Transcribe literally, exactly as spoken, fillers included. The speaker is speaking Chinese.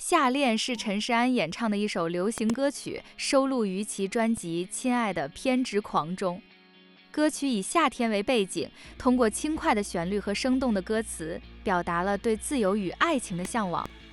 夏恋是陈势安演唱的一首流行歌曲，收录于其专辑《亲爱的偏执狂》中。歌曲以夏天为背景，通过轻快的旋律和生动的歌词，表达了对自由与爱情的向往。